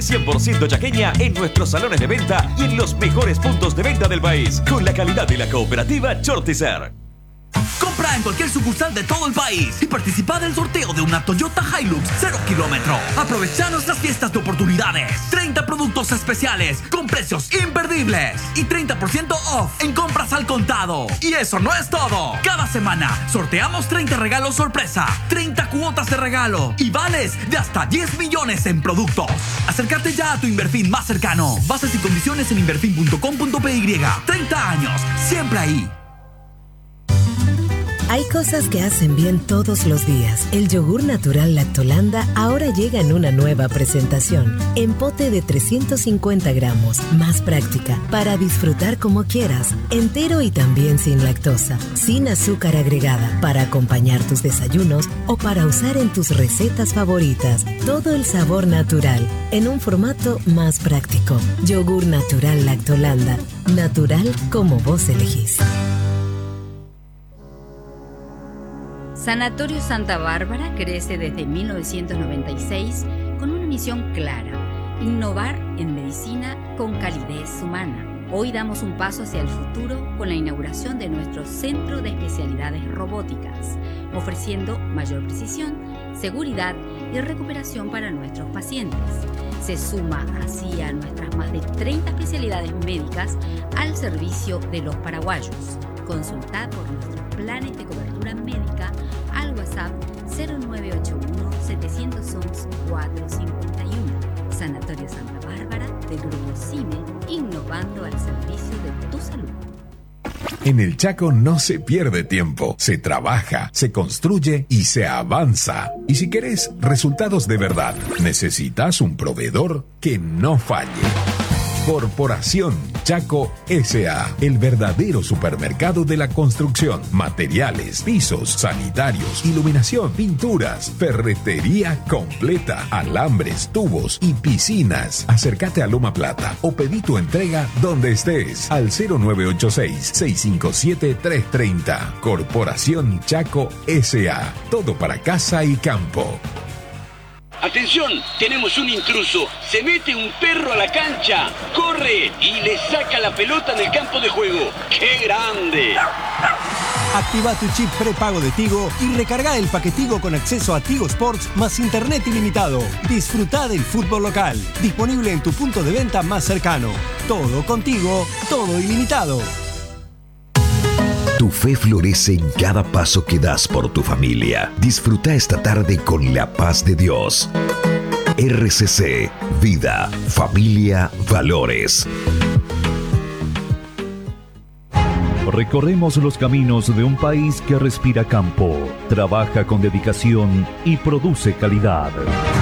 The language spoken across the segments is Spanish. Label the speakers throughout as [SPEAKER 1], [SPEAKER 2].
[SPEAKER 1] 100% chaqueña en nuestros salones de venta y en los mejores puntos de venta del país, con la calidad de la cooperativa Chortizer.
[SPEAKER 2] Compra en cualquier sucursal de todo el país y participa del sorteo de una Toyota Hilux 0 kilómetro. Aprovecha nuestras fiestas de oportunidades. 30 productos especiales con precios imperdibles y 30% off en compras al contado. Y eso no es todo. Cada semana sorteamos 30 regalos sorpresa, 30 cuotas de regalo y vales de hasta 10 millones en productos. Acércate ya a tu Inverfin más cercano. Bases y condiciones en inverfin.com.py. 30 años, siempre ahí.
[SPEAKER 3] Hay cosas que hacen bien todos los días. El yogur natural Lactolanda ahora llega en una nueva presentación. En pote de 350 gramos, más práctica, para disfrutar como quieras. Entero y también sin lactosa, sin azúcar agregada, para acompañar tus desayunos o para usar en tus recetas favoritas. Todo el sabor natural, en un formato más práctico. Yogur natural Lactolanda. Natural como vos elegís.
[SPEAKER 4] Sanatorio Santa Bárbara crece desde 1996 con una misión clara: innovar en medicina con calidez humana. Hoy damos un paso hacia el futuro con la inauguración de nuestro Centro de Especialidades Robóticas, ofreciendo mayor precisión, seguridad y recuperación para nuestros pacientes. Se suma así a nuestras más de 30 especialidades médicas al servicio de los paraguayos. Consultad por nuestros planes de cobertura médica al WhatsApp 0981-711-451. Sanatorio Santa Bárbara del Grupo CIME, innovando al servicio de tu salud.
[SPEAKER 5] En el Chaco no se pierde tiempo, se trabaja, se construye y se avanza. Y si querés resultados de verdad, necesitas un proveedor que no falle. Corporación Chaco S.A., el verdadero supermercado de la construcción, materiales, pisos, sanitarios, iluminación, pinturas, ferretería completa, alambres, tubos y piscinas. Acércate a Loma Plata o pedí tu entrega donde estés al 0986-657-330. Corporación Chaco S.A., todo para casa y campo.
[SPEAKER 6] ¡Atención! Tenemos un intruso. Se mete un perro a la cancha. ¡Corre! Y le saca la pelota en el campo de juego. ¡Qué grande!
[SPEAKER 7] Activa tu chip prepago de Tigo y recarga el paquetigo con acceso a Tigo Sports más internet ilimitado. Disfruta del fútbol local. Disponible en tu punto de venta más cercano. Todo contigo, todo ilimitado.
[SPEAKER 8] Tu fe florece en cada paso que das por tu familia. Disfruta esta tarde con la paz de Dios. RCC, vida, familia, valores.
[SPEAKER 9] Recorremos los caminos de un país que respira campo, trabaja con dedicación y produce calidad.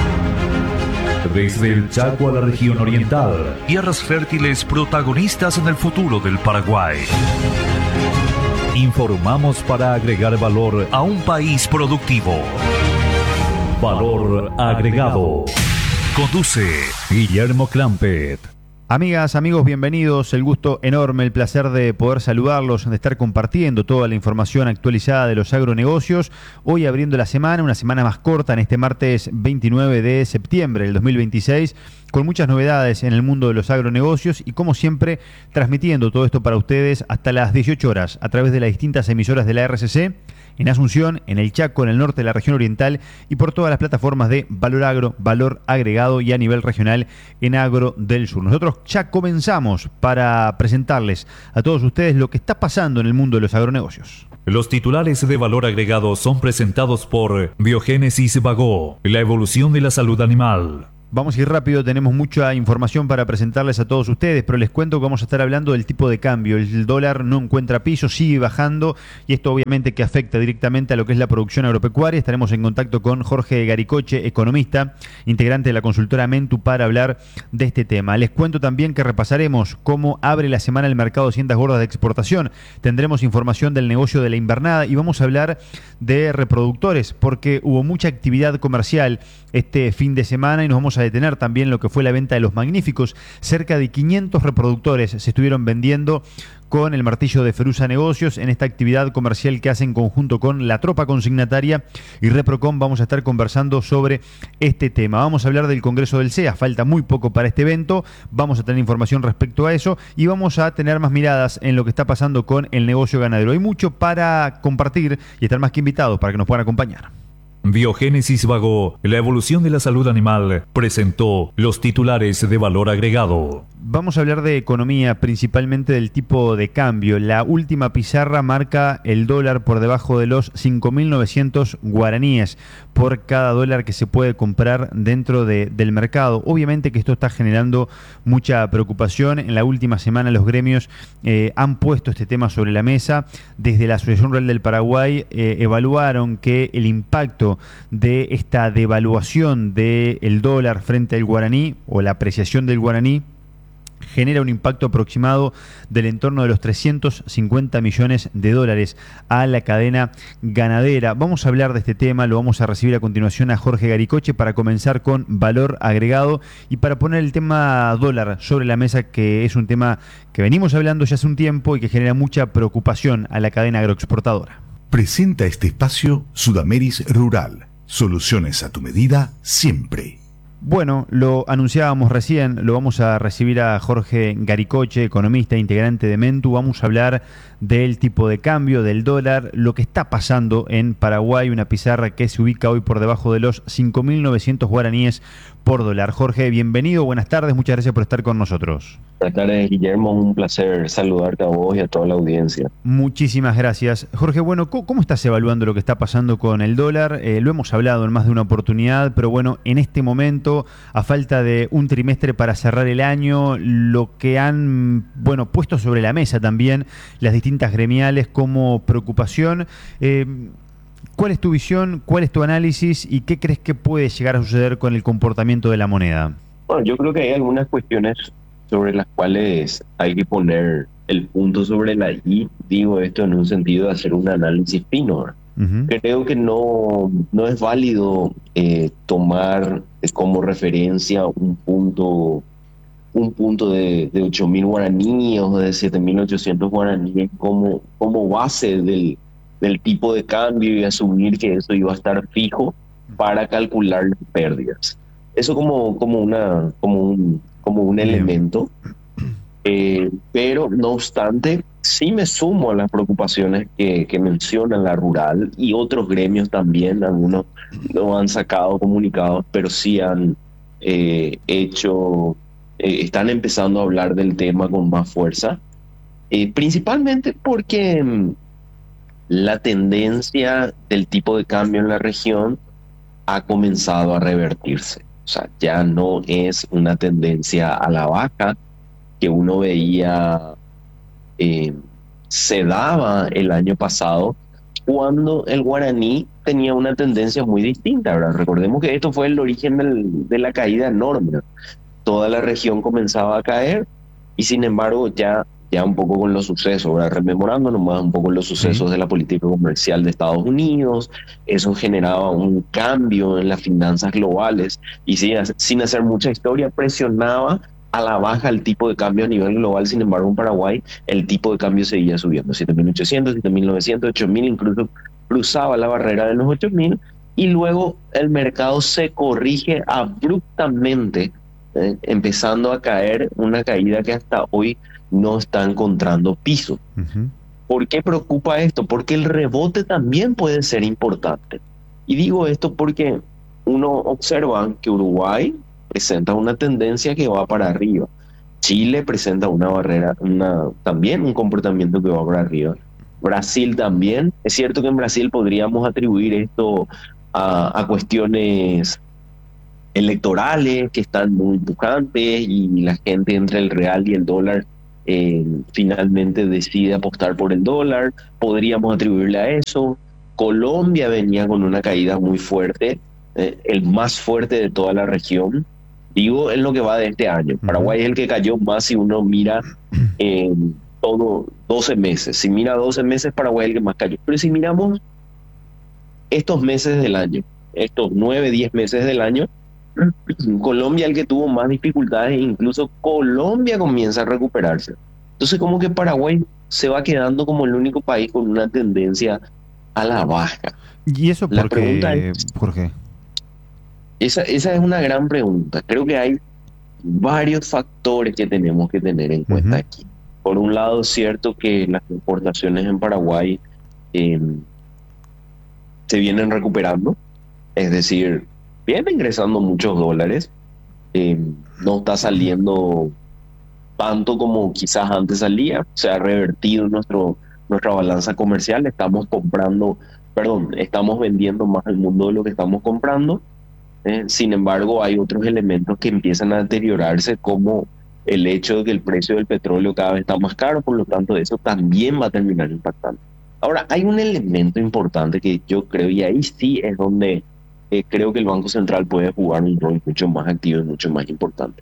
[SPEAKER 9] Desde el Chaco a la región oriental, tierras fértiles protagonistas en el futuro del Paraguay. Informamos para agregar valor a un país productivo. Valor agregado. Conduce Guillermo Clampet.
[SPEAKER 10] Amigas, amigos, bienvenidos. El gusto enorme, el placer de poder saludarlos, de estar compartiendo toda la información actualizada de los agronegocios. Hoy abriendo la semana, una semana más corta en este martes 29 de septiembre del 2026, con muchas novedades en el mundo de los agronegocios y como siempre transmitiendo todo esto para ustedes hasta las 18 horas a través de las distintas emisoras de la RCC, en Asunción, en el Chaco, en el norte de la región oriental y por todas las plataformas de Valor Agro, Valor Agregado y a nivel regional en Agro del Sur. Nosotros ya comenzamos para presentarles a todos ustedes lo que está pasando en el mundo de los agronegocios.
[SPEAKER 9] Los titulares de Valor Agregado son presentados por Biogénesis Bagó, la evolución de la salud animal.
[SPEAKER 10] Vamos a ir rápido, tenemos mucha información para presentarles a todos ustedes, pero les cuento que vamos a estar hablando del tipo de cambio. El dólar no encuentra piso, sigue bajando y esto obviamente que afecta directamente a lo que es la producción agropecuaria. Estaremos en contacto con Jorge Garicoche, economista, integrante de la consultora Mentu, para hablar de este tema. Les cuento también que repasaremos cómo abre la semana el mercado de haciendas gordas de exportación. Tendremos información del negocio de la invernada y vamos a hablar de reproductores porque hubo mucha actividad comercial este fin de semana y nos vamos a a detener también lo que fue la venta de los magníficos. Cerca de 500 reproductores se estuvieron vendiendo con el martillo de Ferusa Negocios en esta actividad comercial que hace en conjunto con la Tropa Consignataria y Reprocom. Vamos a estar conversando sobre este tema. Vamos a hablar del Congreso del CEA, falta muy poco para este evento, vamos a tener información respecto a eso y vamos a tener más miradas en lo que está pasando con el negocio ganadero. Hay mucho para compartir y estar más que invitados para que nos puedan acompañar.
[SPEAKER 9] Biogénesis Vago, la evolución de la salud animal, presentó los titulares de valor agregado.
[SPEAKER 10] Vamos a hablar de economía, principalmente del tipo de cambio. La última pizarra marca el dólar por debajo de los 5.900 guaraníes por cada dólar que se puede comprar dentro del mercado. Obviamente que esto está generando mucha preocupación. En la última semana los gremios han puesto este tema sobre la mesa. Desde la Asociación Rural del Paraguay evaluaron que el impacto de esta devaluación del dólar frente al guaraní o la apreciación del guaraní genera un impacto aproximado del entorno de los 350 millones de dólares a la cadena ganadera. Vamos a hablar de este tema, lo vamos a recibir a continuación a Jorge Garicoche para comenzar con valor agregado y para poner el tema dólar sobre la mesa, que es un tema que venimos hablando ya hace un tiempo y que genera mucha preocupación a la cadena agroexportadora.
[SPEAKER 11] Presenta este espacio Sudameris Rural. Soluciones a tu medida siempre.
[SPEAKER 10] Bueno, lo anunciábamos recién, lo vamos a recibir a Jorge Garicoche, economista integrante de Mentu. Vamos a hablar del tipo de cambio, del dólar, lo que está pasando en Paraguay, una pizarra que se ubica hoy por debajo de los 5.900 guaraníes por dólar. Jorge, bienvenido, buenas tardes, muchas gracias por estar con nosotros.
[SPEAKER 12] Buenas tardes, Guillermo, un placer saludarte a vos y a toda la audiencia.
[SPEAKER 10] Muchísimas gracias. Jorge, bueno, ¿cómo estás evaluando lo que está pasando con el dólar? Lo hemos hablado en más de una oportunidad, pero bueno, en este momento, a falta de un trimestre para cerrar el año, lo que han, puesto sobre la mesa también las distintas gremiales como preocupación. ¿Cuál es tu visión, cuál es tu análisis y qué crees que puede llegar a suceder con el comportamiento de la moneda?
[SPEAKER 12] Bueno, yo creo que hay algunas cuestiones sobre las cuales hay que poner el punto sobre la I. Digo esto en un sentido de hacer un análisis fino. Creo que no es válido tomar como referencia un punto de 8.000 guaraníes o de 7.800 guaraníes como base del tipo de cambio y asumir que eso iba a estar fijo para calcular las pérdidas. Eso como un elemento, pero no obstante, sí me sumo a las preocupaciones que mencionan la rural y otros gremios también. Algunos no han sacado comunicados, pero sí han están empezando a hablar del tema con más fuerza, principalmente porque la tendencia del tipo de cambio en la región ha comenzado a revertirse. O sea, ya no es una tendencia a la baja que uno veía se daba el año pasado cuando el guaraní tenía una tendencia muy distinta, ¿verdad? Recordemos que esto fue el origen de la caída enorme. Toda la región comenzaba a caer y sin embargo ya un poco con los sucesos, ¿verdad? Rememorando nomás un poco los sucesos de la política comercial de Estados Unidos, eso generaba un cambio en las finanzas globales y sin hacer mucha historia presionaba a la baja el tipo de cambio a nivel global. Sin embargo, en Paraguay el tipo de cambio seguía subiendo, 7.800, 7.900, 8.000, incluso cruzaba la barrera de los 8.000 y luego el mercado se corrige abruptamente, empezando a caer, una caída que hasta hoy no está encontrando piso. ¿Por qué preocupa esto? Porque el rebote también puede ser importante. Y digo esto porque uno observa que Uruguay presenta una tendencia que va para arriba. Chile presenta una barrera, también un comportamiento que va para arriba. Brasil también. Es cierto que en Brasil podríamos atribuir esto a cuestiones electorales que están muy pujantes y la gente entre el real y el dólar finalmente decide apostar por el dólar. Podríamos atribuirle a eso. Colombia venía con una caída muy fuerte, el más fuerte de toda la región, digo en lo que va de este año. Paraguay es el que cayó más si uno mira todo 12 meses. Si mira 12 meses, Paraguay es el que más cayó. Pero si miramos estos meses del año, estos 9, 10 meses del año, Colombia el que tuvo más dificultades, e incluso Colombia comienza a recuperarse. Entonces como que Paraguay se va quedando como el único país con una tendencia a la baja.
[SPEAKER 10] ¿Y eso
[SPEAKER 12] La
[SPEAKER 10] por
[SPEAKER 12] pregunta
[SPEAKER 10] qué,
[SPEAKER 12] es,
[SPEAKER 10] Jorge?
[SPEAKER 12] esa es una gran pregunta. Creo que hay varios factores que tenemos que tener en cuenta aquí. Por un lado, es cierto que las exportaciones en Paraguay se vienen recuperando, es decir, viene ingresando muchos dólares, no está saliendo tanto como quizás antes salía, se ha revertido nuestra balanza comercial, estamos vendiendo más al mundo de lo que estamos comprando. Sin embargo, hay otros elementos que empiezan a deteriorarse, como el hecho de que el precio del petróleo cada vez está más caro, por lo tanto eso también va a terminar impactando. Ahora, hay un elemento importante que yo creo, y ahí sí es donde creo que el Banco Central puede jugar un rol mucho más activo y mucho más importante.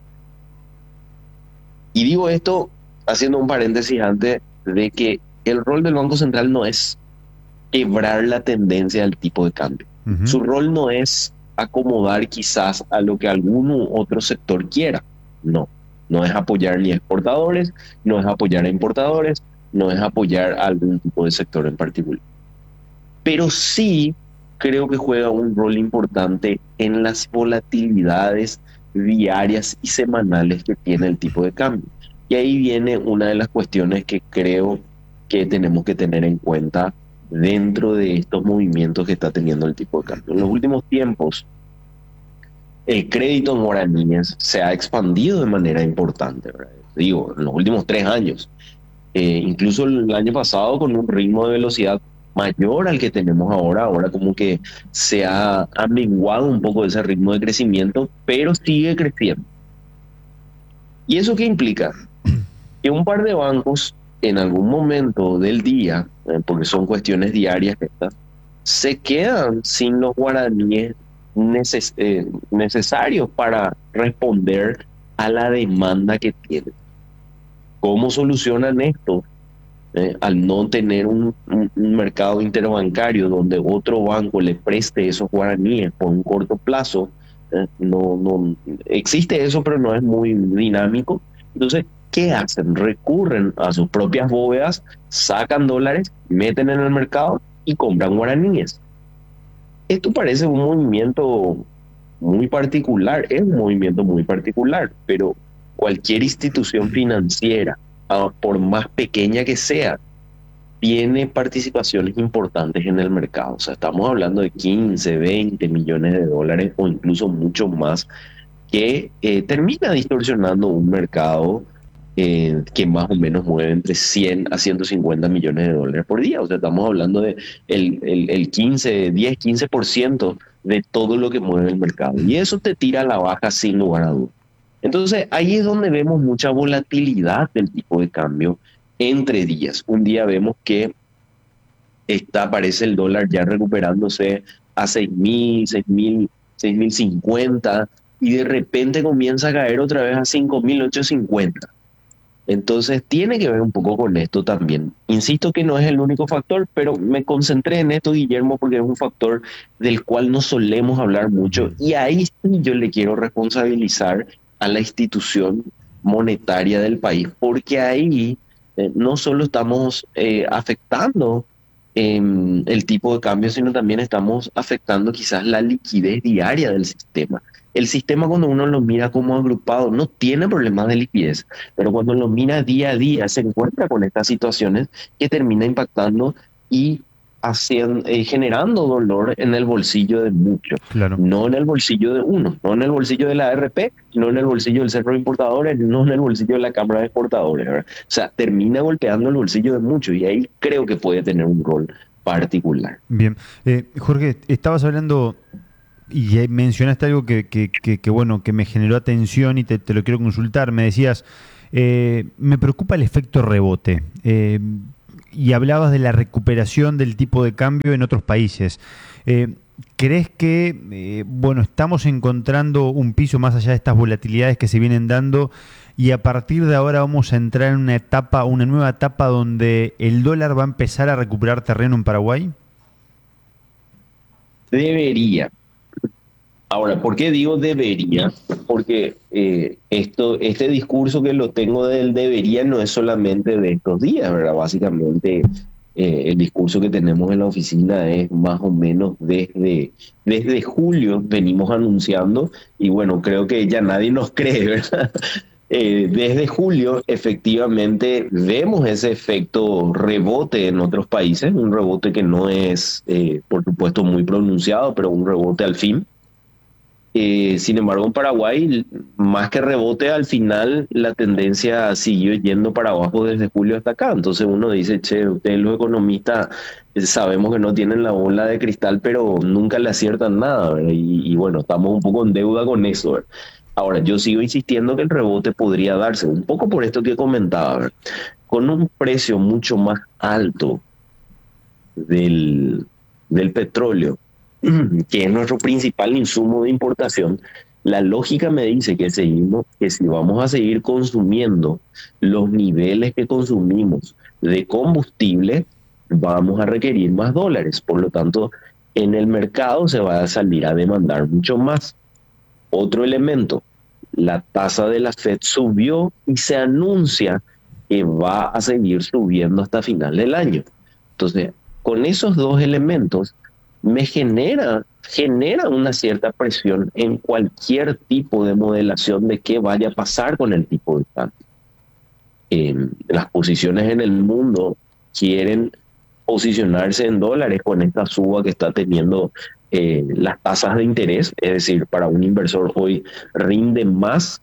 [SPEAKER 12] Y digo esto haciendo un paréntesis antes de que el rol del Banco Central no es quebrar la tendencia del tipo de cambio. Su rol no es acomodar quizás a lo que algún otro sector quiera. No es apoyar ni a exportadores, no es apoyar a importadores, no es apoyar a algún tipo de sector en particular. Pero sí creo que juega un rol importante en las volatilidades diarias y semanales que tiene el tipo de cambio. Y ahí viene una de las cuestiones que creo que tenemos que tener en cuenta dentro de estos movimientos que está teniendo el tipo de cambio. En los últimos tiempos, el crédito en guaraníes se ha expandido de manera importante, ¿verdad? Digo, en los últimos 3 años. Incluso el año pasado con un ritmo de velocidad mayor al que tenemos ahora como que se ha menguado un poco ese ritmo de crecimiento, pero sigue creciendo. ¿Y eso qué implica? Que un par de bancos en algún momento del día, porque son cuestiones diarias estas, se quedan sin los guaraníes necesarios para responder a la demanda que tienen. ¿Cómo solucionan esto? Al no tener un mercado interbancario donde otro banco le preste esos guaraníes por un corto plazo, no existe eso, pero no es muy dinámico. Entonces, ¿qué hacen? Recurren a sus propias bóvedas, sacan dólares, meten en el mercado y compran guaraníes. Esto parece un movimiento muy particular, es un movimiento muy particular, pero cualquier institución financiera, por más pequeña que sea, tiene participaciones importantes en el mercado. O sea, estamos hablando de 15, 20 millones de dólares o incluso mucho más, que termina distorsionando un mercado que más o menos mueve entre 100 a 150 millones de dólares por día. O sea, estamos hablando de el 10-15% de todo lo que mueve el mercado. Y eso te tira a la baja sin lugar a dudas. Entonces, ahí es donde vemos mucha volatilidad del tipo de cambio entre días. Un día vemos que aparece el dólar ya recuperándose a 6.000, 6.050 y de repente comienza a caer otra vez a 5.850. Entonces, tiene que ver un poco con esto también. Insisto que no es el único factor, pero me concentré en esto, Guillermo, porque es un factor del cual no solemos hablar mucho. Y ahí sí yo le quiero responsabilizar a la institución monetaria del país, porque ahí no solo estamos afectando el tipo de cambio, sino también estamos afectando quizás la liquidez diaria del sistema. El sistema, cuando uno lo mira como agrupado, no tiene problemas de liquidez, pero cuando lo mira día a día se encuentra con estas situaciones que termina impactando y generando dolor en el bolsillo de muchos. Claro. No en el bolsillo de uno, no en el bolsillo de la ARP, no en el bolsillo del Centro de Importadores, no en el bolsillo de la Cámara de Exportadores, ¿verdad? O sea, termina golpeando el bolsillo de muchos y ahí creo que puede tener un rol particular.
[SPEAKER 10] Bien. Jorge, estabas hablando y mencionaste algo que bueno, que me generó atención y te lo quiero consultar. Me decías, me preocupa el efecto rebote. Y hablabas de la recuperación del tipo de cambio en otros países. ¿Crees que estamos encontrando un piso más allá de estas volatilidades que se vienen dando y a partir de ahora vamos a entrar en una nueva etapa donde el dólar va a empezar a recuperar terreno en Paraguay?
[SPEAKER 12] Debería. Ahora, ¿por qué digo debería? Porque este discurso que lo tengo del debería no es solamente de estos días, ¿verdad? Básicamente, el discurso que tenemos en la oficina es más o menos desde julio venimos anunciando, y bueno, creo que ya nadie nos cree, ¿verdad? Desde julio, efectivamente, vemos ese efecto rebote en otros países, un rebote que no es, por supuesto, muy pronunciado, pero un rebote al fin. Sin embargo, en Paraguay, más que rebote, al final la tendencia siguió yendo para abajo desde julio hasta acá. Entonces uno dice, che, ustedes los economistas sabemos que no tienen la bola de cristal, pero nunca le aciertan nada, ¿verdad? Y bueno, estamos un poco en deuda con eso, ¿verdad? Ahora, yo sigo insistiendo que el rebote podría darse, un poco por esto que comentaba, ¿verdad? Con un precio mucho más alto del petróleo, que es nuestro principal insumo de importación. La lógica me dice que si vamos a seguir consumiendo los niveles que consumimos de combustible, vamos a requerir más dólares. Por lo tanto, en el mercado se va a salir a demandar mucho más. Otro elemento, la tasa de la Fed subió y se anuncia que va a seguir subiendo hasta final del año. Entonces, con esos dos elementos, me genera una cierta presión en cualquier tipo de modelación de qué vaya a pasar con el tipo de cambio. Las posiciones en el mundo quieren posicionarse en dólares con esta suba que está teniendo las tasas de interés, es decir, para un inversor hoy rinde más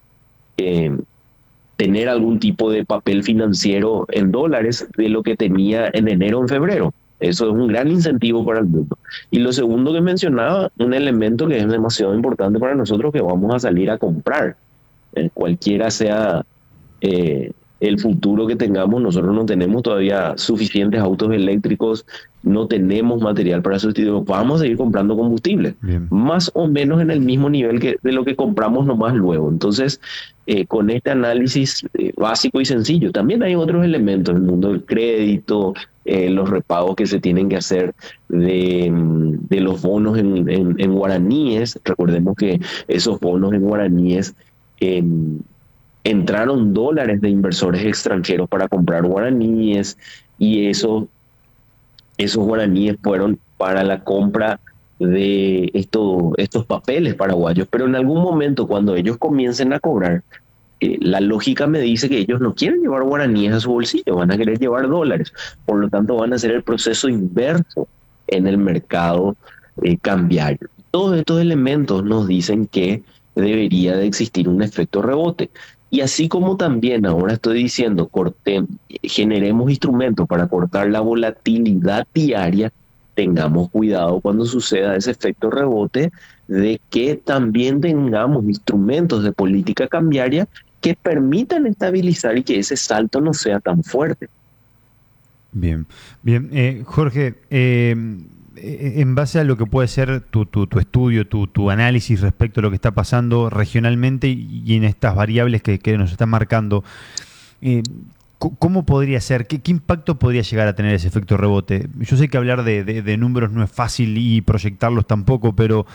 [SPEAKER 12] tener algún tipo de papel financiero en dólares de lo que tenía en enero o en febrero. Eso es un gran incentivo para el mundo. Y lo segundo que mencionaba, un elemento que es demasiado importante para nosotros, que vamos a salir a comprar. Cualquiera sea el futuro que tengamos, nosotros no tenemos todavía suficientes autos eléctricos, no tenemos material para sustituir, vamos a seguir comprando combustible, más o menos en el mismo nivel de lo que compramos nomás luego. Entonces, con este análisis básico y sencillo, también hay otros elementos, el mundo del crédito, los repagos que se tienen que hacer de los bonos en guaraníes. Recordemos que esos bonos en guaraníes entraron dólares de inversores extranjeros para comprar guaraníes, y esos guaraníes fueron para la compra de estos papeles paraguayos. Pero en algún momento, cuando ellos comiencen a cobrar, la lógica me dice que ellos no quieren llevar guaraníes a su bolsillo, van a querer llevar dólares. Por lo tanto, van a hacer el proceso inverso en el mercado cambiario. Todos estos elementos nos dicen que debería de existir un efecto rebote. Y así como también ahora estoy diciendo, generemos instrumentos para cortar la volatilidad diaria, tengamos cuidado cuando suceda ese efecto rebote, de que también tengamos instrumentos de política cambiaria que permitan estabilizar y que ese salto no sea tan fuerte.
[SPEAKER 10] Bien. Jorge, en base a lo que puede ser tu estudio, tu análisis respecto a lo que está pasando regionalmente y en estas variables que nos están marcando, ¿cómo podría ser? ¿Qué impacto podría llegar a tener ese efecto rebote? Yo sé que hablar de números no es fácil y proyectarlos tampoco, pero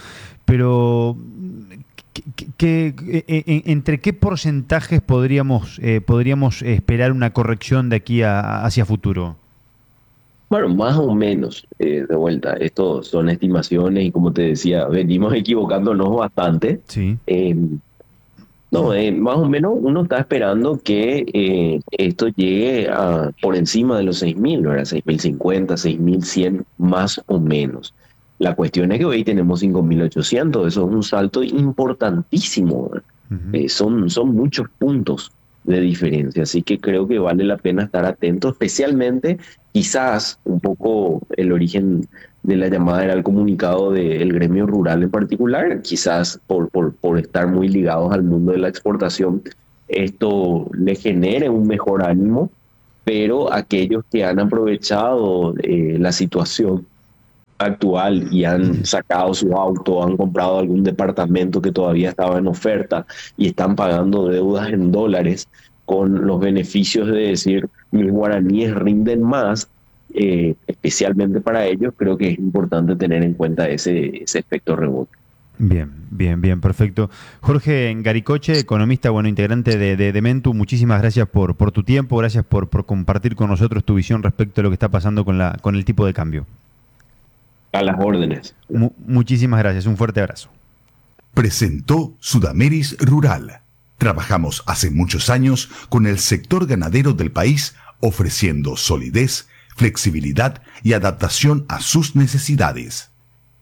[SPEAKER 10] ¿entre qué porcentajes podríamos esperar una corrección de aquí hacia futuro?
[SPEAKER 12] Bueno, más o menos, de vuelta, esto son estimaciones y como te decía, venimos equivocándonos bastante.
[SPEAKER 10] Sí.
[SPEAKER 12] Más o menos uno está esperando que esto llegue por encima de los 6.000, ¿verdad? 6.050, 6.100 más o menos. La cuestión es que hoy tenemos 5.800, eso es un salto importantísimo. Son muchos puntos de diferencia, así que creo que vale la pena estar atento, especialmente quizás un poco el origen de la llamada era el comunicado del gremio rural en particular, quizás por estar muy ligados al mundo de la exportación, esto le genere un mejor ánimo, pero aquellos que han aprovechado la situación actual y han sacado su auto, han comprado algún departamento que todavía estaba en oferta y están pagando deudas en dólares con los beneficios de decir mis guaraníes rinden más, especialmente para ellos, creo que es importante tener en cuenta ese efecto rebote.
[SPEAKER 10] Bien, perfecto. Jorge Garicoche, economista, integrante de Mentu, muchísimas gracias por tu tiempo, gracias por compartir con nosotros tu visión respecto a lo que está pasando con el tipo de cambio.
[SPEAKER 12] A las órdenes.
[SPEAKER 10] Muchísimas gracias, un fuerte abrazo.
[SPEAKER 11] Presentó Sudameris Rural. Trabajamos hace muchos años con el sector ganadero del país, ofreciendo solidez, flexibilidad y adaptación a sus necesidades.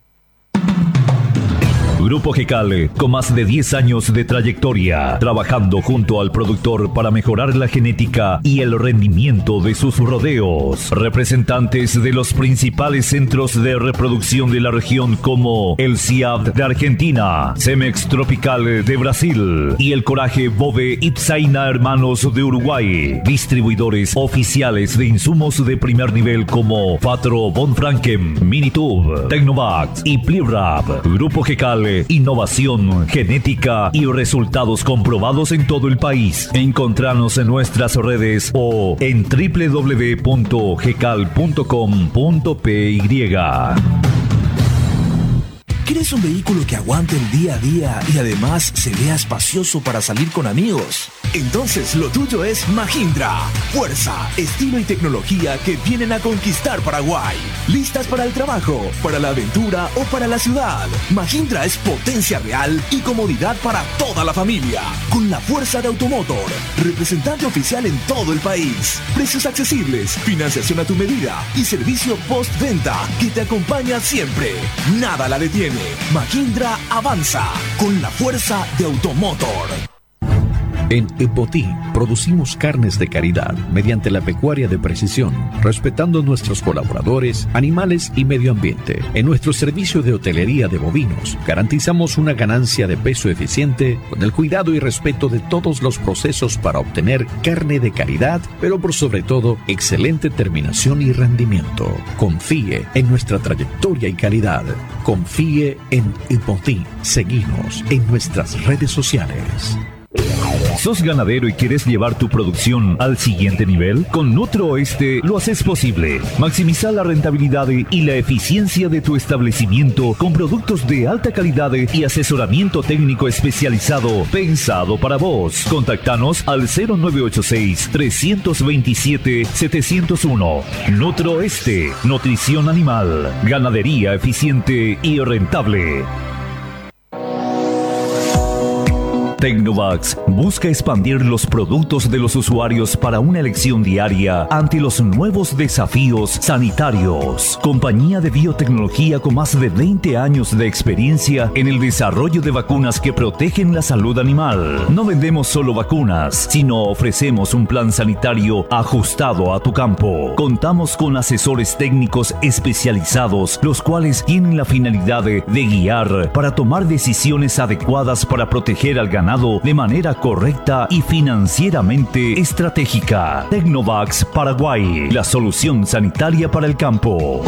[SPEAKER 9] Grupo GECAL, con más de 10 años de trayectoria, trabajando junto al productor para mejorar la genética y el rendimiento de sus rodeos. Representantes de los principales centros de reproducción de la región como el CIAB de Argentina, Cemex Tropical de Brasil y el Coraje Bove Ipsaina Hermanos de Uruguay. Distribuidores oficiales de insumos de primer nivel como Fatro Von Franken, Minitube, Tecnovax y Plirap. Grupo GECAL, innovación, genética y resultados comprobados en todo el país. Encontranos en nuestras redes o en www.gecal.com.py.
[SPEAKER 13] ¿Quieres un vehículo que aguante el día a día y además se vea espacioso para salir con amigos? Entonces lo tuyo es Mahindra. Fuerza, estilo y tecnología que vienen a conquistar Paraguay. ¿Listas para el trabajo, para la aventura o para la ciudad? Mahindra es potencia real y comodidad para toda la familia. Con la fuerza de Automotor, representante oficial en todo el país. Precios accesibles, financiación a tu medida y servicio postventa que te acompaña siempre. Nada la detiene. Mahindra avanza con la fuerza de Automotor.
[SPEAKER 14] En Epotí producimos carnes de calidad mediante la pecuaria de precisión, respetando nuestros colaboradores, animales y medio ambiente. En nuestro servicio de hotelería de bovinos, garantizamos una ganancia de peso eficiente con el cuidado y respeto de todos los procesos para obtener carne de calidad, pero por sobre todo, excelente terminación y rendimiento. Confíe en nuestra trayectoria y calidad. Confíe en Epotí. Seguinos en nuestras redes sociales.
[SPEAKER 9] ¿Sos ganadero y quieres llevar tu producción al siguiente nivel? Con Nutrooeste lo haces posible. Maximiza la rentabilidad y la eficiencia de tu establecimiento con productos de alta calidad y asesoramiento técnico especializado pensado para vos. Contactanos al 0986-327-701. Nutrooeste, nutrición animal, ganadería eficiente y rentable. Tecnovax busca expandir los productos de los usuarios para una elección diaria ante los nuevos desafíos sanitarios. Compañía de biotecnología con más de 20 años de experiencia en el desarrollo de vacunas que protegen la salud animal. No vendemos solo vacunas, sino ofrecemos un plan sanitario ajustado a tu campo. Contamos con asesores técnicos especializados, los cuales tienen la finalidad de guiar para tomar decisiones adecuadas para proteger al ganado de manera correcta y financieramente estratégica. Tecnovax Paraguay, la solución sanitaria para el campo.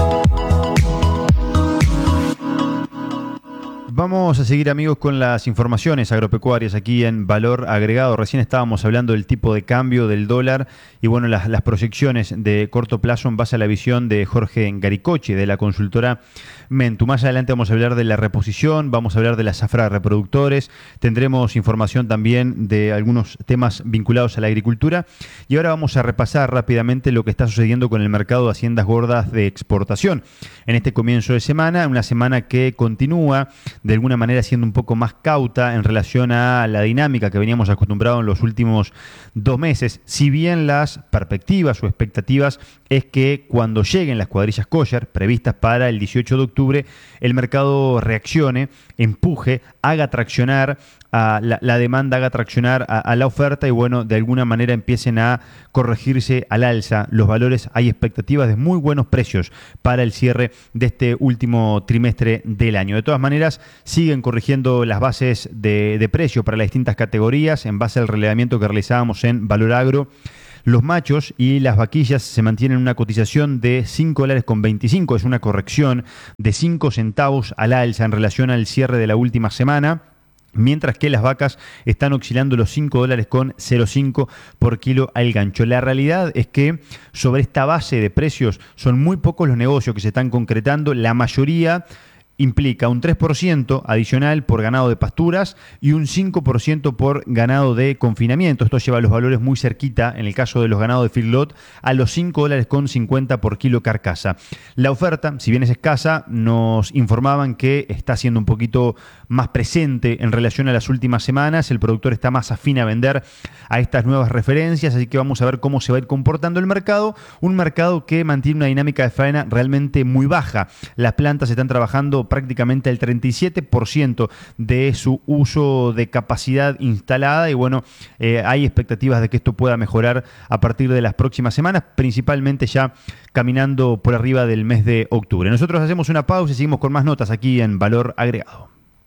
[SPEAKER 10] Vamos a seguir, amigos, con las informaciones agropecuarias aquí en Valor Agregado. Recién estábamos hablando del tipo de cambio del dólar y las proyecciones de corto plazo en base a la visión de Jorge Garicoche de la consultora Mentu. Más adelante vamos a hablar de la reposición, vamos a hablar de la zafra de reproductores, tendremos información también de algunos temas vinculados a la agricultura y ahora vamos a repasar rápidamente lo que está sucediendo con el mercado de haciendas gordas de exportación. En este comienzo de semana, una semana que continúa de alguna manera siendo un poco más cauta en relación a la dinámica que veníamos acostumbrados en los últimos 2 meses, si bien las perspectivas o expectativas es que cuando lleguen las cuadrillas kosher previstas para el 18 de octubre, el mercado reaccione, empuje, haga traccionar a la demanda, haga traccionar a la oferta y de alguna manera empiecen a corregirse al alza los valores. Hay expectativas de muy buenos precios para el cierre de este último trimestre del año. De todas maneras, siguen corrigiendo las bases de precio para las distintas categorías en base al relevamiento que realizábamos en Valor Agro. Los machos y las vaquillas se mantienen en una cotización de $5.25, es una corrección de 5 centavos al alza en relación al cierre de la última semana. Mientras que las vacas están oscilando los $5.05 por kilo al gancho. La realidad es que sobre esta base de precios son muy pocos los negocios que se están concretando. La mayoría implica un 3% adicional por ganado de pasturas y un 5% por ganado de confinamiento. Esto lleva los valores muy cerquita, en el caso de los ganados de feedlot, a los $5.50 por kilo carcasa. La oferta, si bien es escasa, nos informaban que está siendo un poquito más presente en relación a las últimas semanas. El productor está más afín a vender a estas nuevas referencias, así que vamos a ver cómo se va a ir comportando el mercado. Un mercado que mantiene una dinámica de faena realmente muy baja. Las plantas están trabajando prácticamente el 37% de su uso de capacidad instalada y bueno, hay expectativas de que esto pueda mejorar a partir de las próximas semanas, principalmente ya caminando por arriba del mes de octubre. Nosotros hacemos una pausa y seguimos con más notas aquí en Valor Agregado.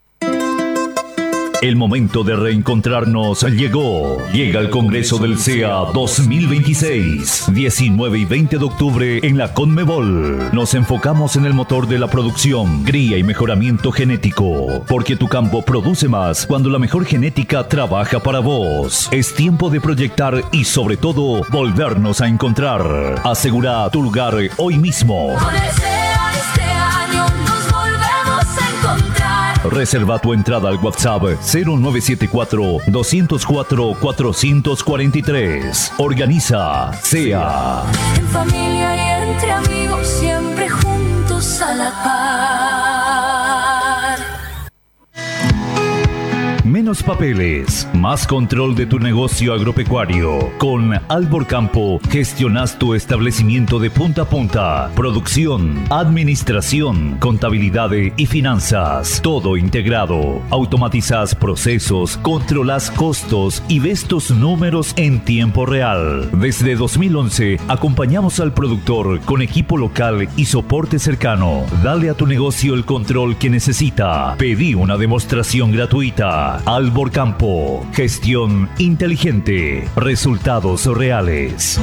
[SPEAKER 9] El momento de reencontrarnos llegó. Llega el Congreso del CEA 2026, 19 y 20 de octubre en la Conmebol. Nos enfocamos en el motor de la producción, cría y mejoramiento genético, porque tu campo produce más cuando la mejor genética trabaja para vos. Es tiempo de proyectar y sobre todo volvernos a encontrar. Asegura tu lugar hoy mismo. Reserva tu entrada al WhatsApp 0974-204-443. Organiza CEA.
[SPEAKER 15] En familia y entre amigos, siempre juntos a la par.
[SPEAKER 9] Menos papeles, más control de tu negocio agropecuario. Con Albor Campo gestionas tu establecimiento de punta a punta. Producción, administración, contabilidad y finanzas. Todo integrado. Automatizas procesos, controlas costos y ves tus números en tiempo real. Desde 2011 acompañamos al productor con equipo local y soporte cercano. Dale a tu negocio el control que necesita. Pedí una demostración gratuita. Albor Campo, gestión inteligente, resultados reales.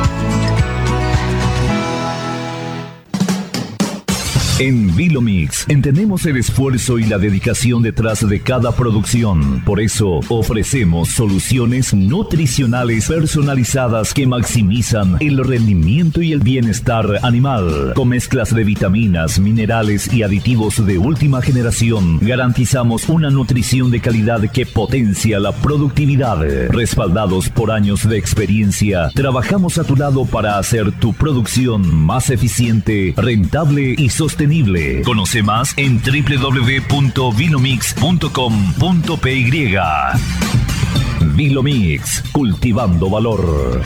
[SPEAKER 9] En Vilomix entendemos el esfuerzo y la dedicación detrás de cada producción. Por eso ofrecemos soluciones nutricionales personalizadas que maximizan el rendimiento y el bienestar animal. Con mezclas de vitaminas, minerales y aditivos de última generación, garantizamos una nutrición de calidad que potencia la productividad. Respaldados por años de experiencia, trabajamos a tu lado para hacer tu producción más eficiente, rentable y sostenible. Conoce más en www.vilomix.com.py. Vilomix, cultivando valor.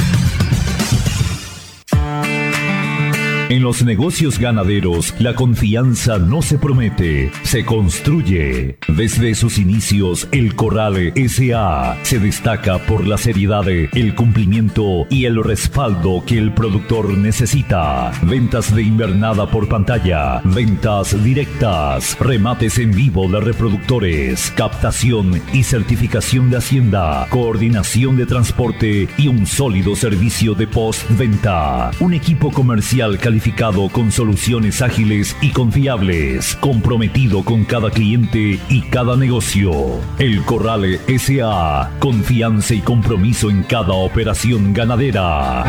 [SPEAKER 9] En los negocios ganaderos, la confianza no se promete, se construye. Desde sus inicios, el Corral S.A. se destaca por la seriedad, el cumplimiento y el respaldo que el productor necesita. Ventas de invernada por pantalla, ventas directas, remates en vivo de reproductores, captación y certificación de Hacienda, coordinación de transporte y un sólido servicio de postventa. Un equipo comercial calificado con soluciones ágiles y confiables, comprometido con cada cliente y cada negocio. El Corral S.A. Confianza y compromiso en cada operación ganadera.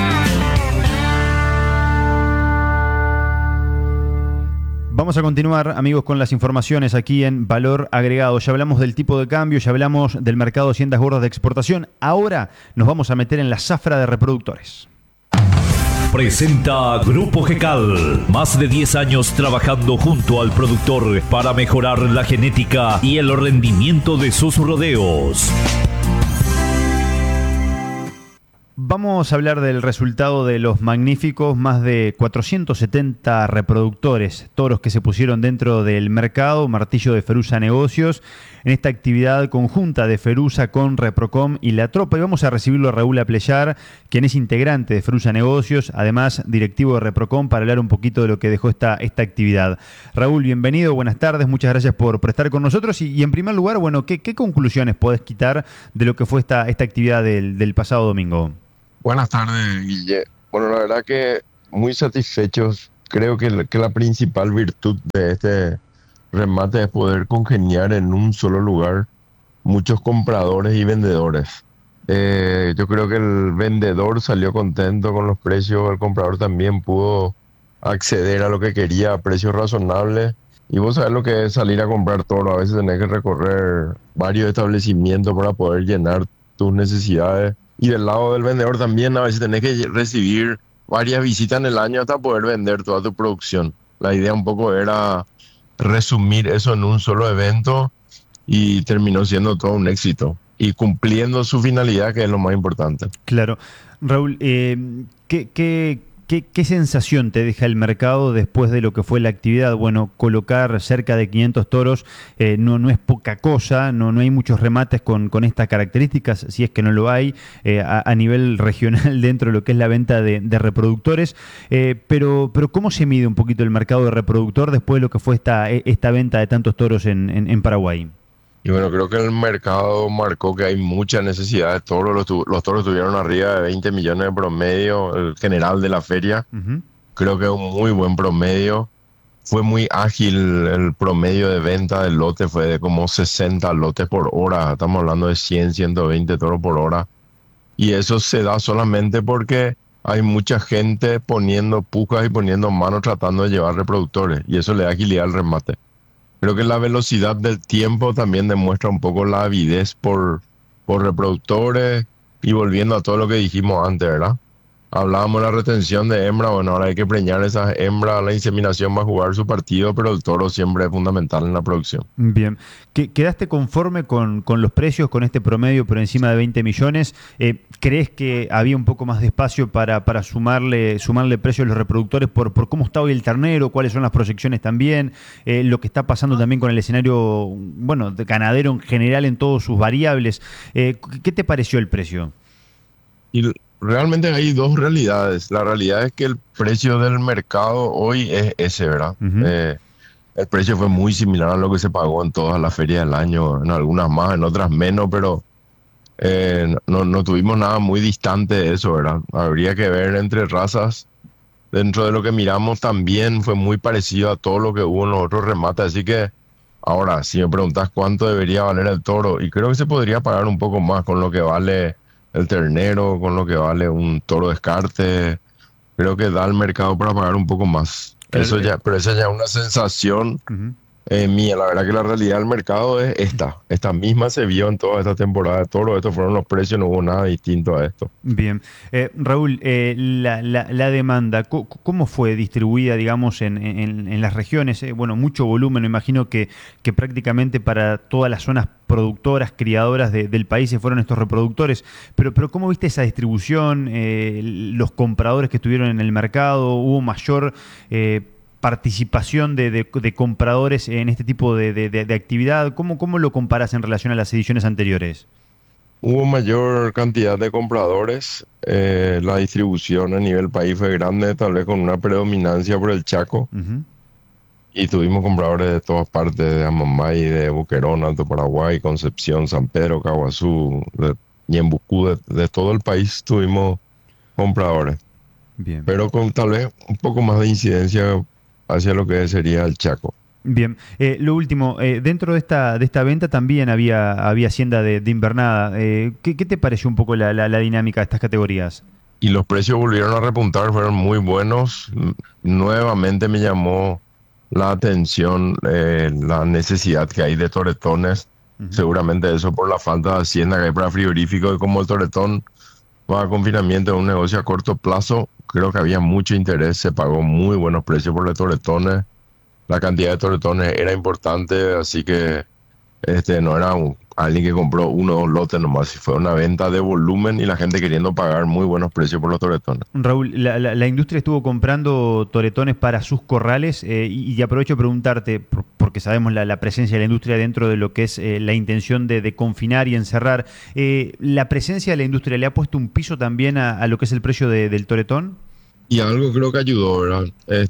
[SPEAKER 10] Vamos a continuar, amigos, con las informaciones aquí en Valor Agregado. Ya hablamos del tipo de cambio, ya hablamos del mercado de haciendas gordas de exportación. Ahora nos vamos a meter en la zafra de reproductores.
[SPEAKER 9] Presenta Grupo GECAL. Más de 10 años trabajando junto al productor para mejorar la genética y el rendimiento de sus rodeos.
[SPEAKER 10] Vamos a hablar del resultado de los magníficos más de 470 reproductores, toros que se pusieron dentro del mercado, martillo de Ferusa Negocios, en esta actividad conjunta de Ferusa con Reprocom y La Tropa. Y vamos a recibirlo a Raúl Apleyar, quien es integrante de Ferusa Negocios, además directivo de Reprocom, para hablar un poquito de lo que dejó esta actividad. Raúl, bienvenido, buenas tardes, muchas gracias por estar con nosotros. Y en primer lugar, bueno, ¿qué conclusiones podés quitar de lo que fue esta actividad del pasado domingo?
[SPEAKER 16] Buenas tardes, Guille. Bueno, la verdad que muy satisfechos. Creo que la principal virtud de este remate es poder congeniar en un solo lugar muchos compradores y vendedores. Yo creo que el vendedor salió contento con los precios, el comprador también pudo acceder a lo que quería a precios razonables Y vos sabés lo que es salir a comprar toro. A veces tenés que recorrer varios establecimientos para poder llenar tus necesidades. Y del lado del vendedor también a veces tenés que recibir varias visitas en el año hasta poder vender toda tu producción. La idea un poco era resumir eso en un solo evento y terminó siendo todo un éxito y cumpliendo su finalidad, que es lo más importante.
[SPEAKER 10] Claro. Raúl, ¿qué sensación te deja el mercado después de lo que fue la actividad? Bueno, colocar cerca de 500 toros no es poca cosa, no hay muchos remates con estas características, si es que no lo hay, a nivel regional dentro de lo que es la venta de reproductores. Pero ¿cómo se mide un poquito el mercado de reproductor después de lo que fue esta venta de tantos toros en Paraguay?
[SPEAKER 16] Y bueno, creo que el mercado marcó que hay mucha necesidad de toros. Los toros tuvieron arriba de 20 millones de promedio, el general de la feria.
[SPEAKER 10] Uh-huh.
[SPEAKER 16] Creo que es un muy buen promedio. Fue muy ágil el promedio de venta del lote, fue de como 60 lotes por hora. Estamos hablando de 100, 120 toros por hora. Y eso se da solamente porque hay mucha gente poniendo pujas y poniendo manos tratando de llevar reproductores. Y eso le da agilidad al remate. Creo que la velocidad del tiempo también demuestra un poco la avidez por reproductores, y volviendo a todo lo que dijimos antes, ¿verdad? Hablábamos de la retención de hembra, bueno, ahora hay que preñar esas hembras, la inseminación va a jugar su partido, pero el toro siempre es fundamental en la producción.
[SPEAKER 10] Bien. ¿Quedaste conforme con los precios, con este promedio por encima de 20 millones? ¿Crees que había un poco más de espacio para sumarle precio a los reproductores por cómo está hoy el ternero, cuáles son las proyecciones también, lo que está pasando también con el escenario, bueno, de ganadero en general en todas sus variables? ¿Qué te pareció el precio?
[SPEAKER 16] Y realmente hay dos realidades. La realidad es que el precio del mercado hoy es ese, ¿verdad?
[SPEAKER 10] Uh-huh.
[SPEAKER 16] El precio fue muy similar a lo que se pagó en todas las ferias del año, en algunas más, en otras menos, pero no tuvimos nada muy distante de eso, ¿verdad? Habría que ver entre razas. Dentro de lo que miramos también fue muy parecido a todo lo que hubo en los otros remates, así que ahora, si me preguntas cuánto debería valer el toro, y creo que se podría pagar un poco más con lo que vale el ternero, con lo que vale un toro descarte, creo que da al mercado para pagar un poco más. Pero esa ya es una sensación mía. La verdad que la realidad del mercado es esta misma se vio en toda esta temporada de toro. Estos fueron los precios, no hubo nada distinto a esto.
[SPEAKER 10] Bien. Raúl, la demanda, ¿cómo fue distribuida, digamos, en las regiones? Bueno, mucho volumen, me imagino que prácticamente para todas las zonas productoras, criadoras del país se fueron estos reproductores, pero ¿cómo viste esa distribución? Los compradores que estuvieron en el mercado, ¿hubo mayor participación de compradores en este tipo de actividad? ¿Cómo lo comparas en relación a las ediciones anteriores?
[SPEAKER 16] Hubo mayor cantidad de compradores, la distribución a nivel país fue grande, tal vez con una predominancia por el Chaco.
[SPEAKER 10] Uh-huh.
[SPEAKER 16] Y tuvimos compradores de todas partes, de Amambay, de Boquerón, Alto Paraguay, Concepción, San Pedro, Caguazú, Ñembucú, de todo el país tuvimos compradores.
[SPEAKER 10] Bien.
[SPEAKER 16] Pero con tal vez un poco más de incidencia hacia lo que sería el Chaco.
[SPEAKER 10] Bien. Lo último, dentro de esta venta también había hacienda de invernada. ¿Qué te pareció un poco la dinámica de estas categorías?
[SPEAKER 16] Y los precios volvieron a repuntar, fueron muy buenos. Nuevamente me llamó la atención la necesidad que hay de toretones. Uh-huh. Seguramente eso por la falta de hacienda que hay para frigorífico, y como el toretón va a confinamiento de un negocio a corto plazo, creo que había mucho interés, se pagó muy buenos precios por los toretones. La cantidad de toretones era importante, así que no era alguien que compró 1 o 2 lotes nomás, fue una venta de volumen y la gente queriendo pagar muy buenos precios por los toretones.
[SPEAKER 10] Raúl, la industria estuvo comprando toretones para sus corrales y aprovecho a preguntarte, porque sabemos la presencia de la industria dentro de lo que es la intención de confinar y encerrar, ¿la presencia de la industria le ha puesto un piso también a lo que es el precio del toretón?
[SPEAKER 16] Y algo creo que ayudó, ¿verdad?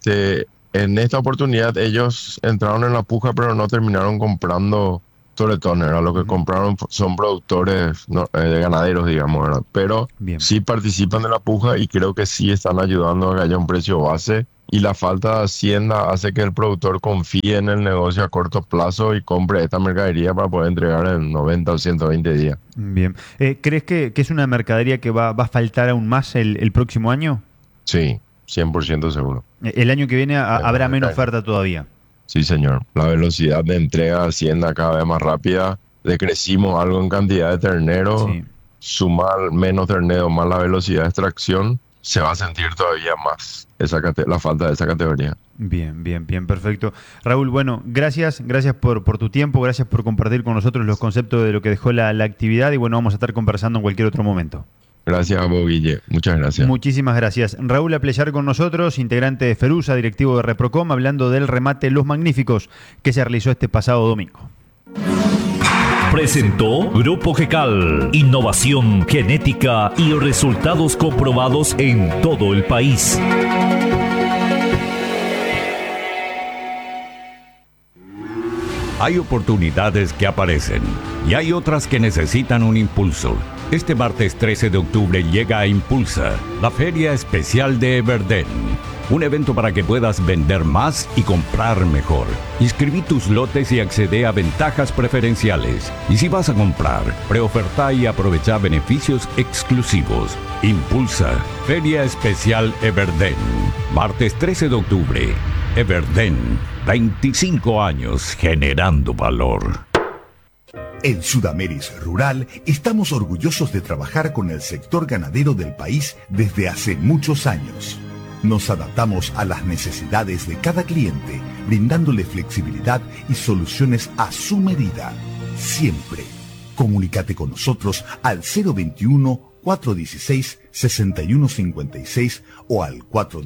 [SPEAKER 16] En esta oportunidad ellos entraron en la puja, pero no terminaron comprando toretones, ¿verdad? Lo que compraron son productores de ganaderos, digamos, ¿verdad? Pero bien, sí participan de la puja y creo que sí están ayudando a que haya un precio base, y la falta de hacienda hace que el productor confíe en el negocio a corto plazo y compre esta mercadería para poder entregar en 90 o 120 días.
[SPEAKER 10] Bien. ¿Crees que es una mercadería que va a faltar aún más el próximo año?
[SPEAKER 16] Sí, 100% seguro.
[SPEAKER 10] El año que viene habrá menos oferta todavía.
[SPEAKER 16] Sí, señor. La velocidad de entrega asciende cada vez más rápida. Decrecimos algo en cantidad de ternero.
[SPEAKER 10] Sí.
[SPEAKER 16] Sumar menos ternero más la velocidad de extracción, se va a sentir todavía más la falta de esa categoría.
[SPEAKER 10] Bien, perfecto. Raúl, bueno, gracias por tu tiempo, gracias por compartir con nosotros los conceptos de lo que dejó la actividad y bueno, vamos a estar conversando en cualquier otro momento.
[SPEAKER 16] Gracias a vos, Guille. Muchas gracias.
[SPEAKER 10] Muchísimas gracias. Raúl Apleyar con nosotros, integrante de Ferusa, directivo de Reprocom, hablando del remate Los Magníficos que se realizó este pasado domingo.
[SPEAKER 9] Presentó Grupo GECAL, innovación, genética y resultados comprobados en todo el país.
[SPEAKER 17] Hay oportunidades que aparecen y hay otras que necesitan un impulso. Este martes 13 de octubre llega a Impulsa, la Feria Especial de Everden. Un evento para que puedas vender más y comprar mejor. Inscribí tus lotes y accede a ventajas preferenciales. Y si vas a comprar, preoferta y aprovecha beneficios exclusivos. Impulsa, Feria Especial Everden. Martes 13 de octubre. Everden, 25 años generando valor.
[SPEAKER 11] En Sudameris Rural estamos orgullosos de trabajar con el sector ganadero del país desde hace muchos años. Nos adaptamos a las necesidades de cada cliente, brindándole flexibilidad y soluciones a su medida. Siempre. Comunícate con nosotros al 021-416-6156 o al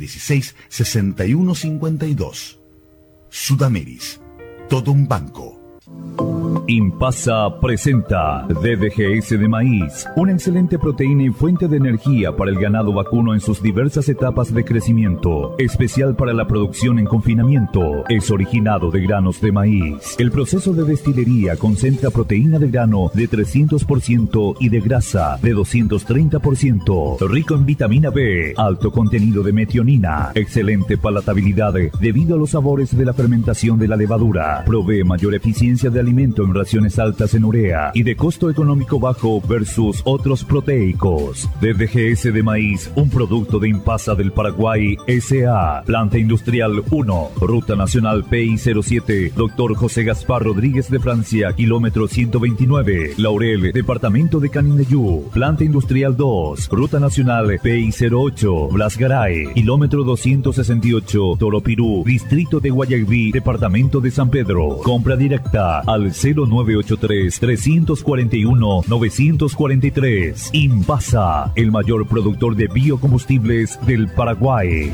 [SPEAKER 11] 416-6152. Sudameris. Todo un banco.
[SPEAKER 9] Impasa presenta DDGS de maíz, una excelente proteína y fuente de energía para el ganado vacuno en sus diversas etapas de crecimiento, especial para la producción en confinamiento. Es originado de granos de maíz. El proceso de destilería concentra proteína de grano de 300% y de grasa de 230%, rico en vitamina B, alto contenido de metionina, excelente palatabilidad debido a los sabores de la fermentación de la levadura, provee mayor eficiencia de alimento en raciones altas en urea y de costo económico bajo versus otros proteicos. DDGS de maíz, un producto de Impasa del Paraguay S.A. Planta Industrial 1, Ruta Nacional PI07, Dr. José Gaspar Rodríguez de Francia, kilómetro 129, Laurel, Departamento de Canindeyú. Planta Industrial 2, Ruta Nacional PI08, Blas Garay, kilómetro 268, Toropirú, Distrito de Guayaquil, Departamento de San Pedro. Compra directa al 0983-341-943. Impasa, el mayor productor de biocombustibles del Paraguay.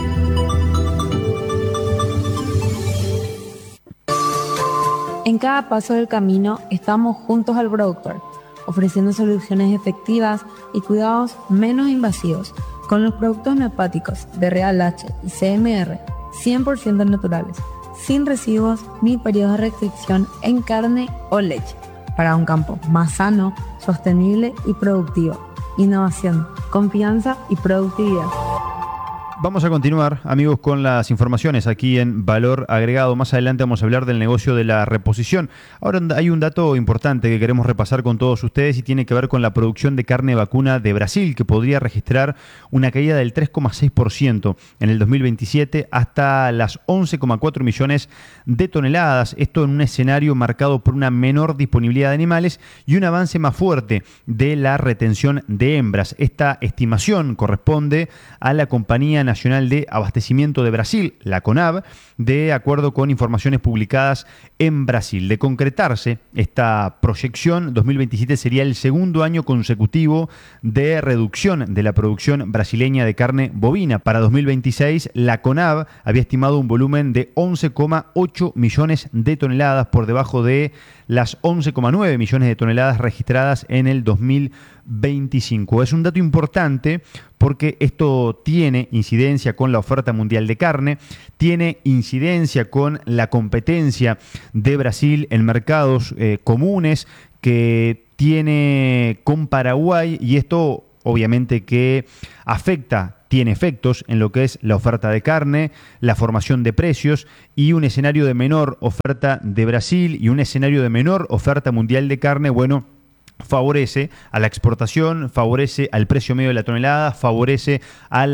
[SPEAKER 18] En cada paso del camino estamos juntos al productor, ofreciendo soluciones efectivas y cuidados menos invasivos con los productos neopáticos de Real H y CMR 100% naturales, sin residuos ni periodos de restricción en carne o leche, para un campo más sano, sostenible y productivo. Innovación, confianza y productividad.
[SPEAKER 10] Vamos a continuar, amigos, con las informaciones aquí en Valor Agregado. Más adelante vamos a hablar del negocio de la reposición. Ahora hay un dato importante que queremos repasar con todos ustedes y tiene que ver con la producción de carne vacuna de Brasil, que podría registrar una caída del 3,6% en el 2027 hasta las 11,4 millones de toneladas. Esto en un escenario marcado por una menor disponibilidad de animales y un avance más fuerte de la retención de hembras. Esta estimación corresponde a la Compañía Nacional de Abastecimiento de Brasil, la CONAB, de acuerdo con informaciones publicadas en Brasil. De concretarse esta proyección, 2027 sería el segundo año consecutivo de reducción de la producción brasileña de carne bovina. Para 2026, la CONAB había estimado un volumen de 11,8 millones de toneladas, por debajo de las 11,9 millones de toneladas registradas en el 2025. Es un dato importante porque esto tiene incidencia con la oferta mundial de carne, tiene incidencia con la competencia de Brasil en mercados comunes que tiene con Paraguay, y esto obviamente que tiene efectos en lo que es la oferta de carne, la formación de precios, y un escenario de menor oferta de Brasil y un escenario de menor oferta mundial de carne, bueno, favorece a la exportación, favorece al precio medio de la tonelada, favorece a la